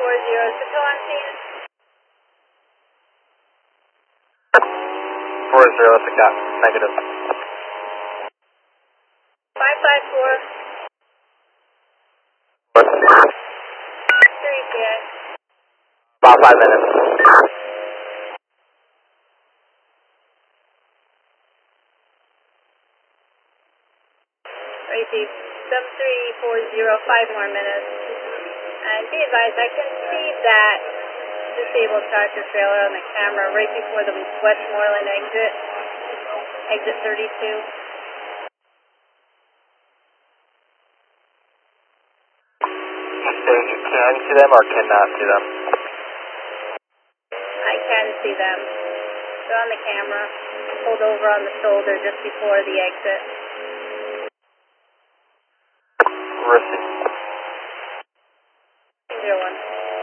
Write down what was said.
Cisco on scene. 40, that's a cat. Negative. 554. 3 CX. About 5 minutes. Receive 7340, 5 more minutes. And be advised, I can see that disabled tractor trailer on the camera right before the Westmoreland exit, exit 32. Can you see them or cannot see them? I can see them. They're on the camera, pulled over on the shoulder just before the exit. Receive. 01.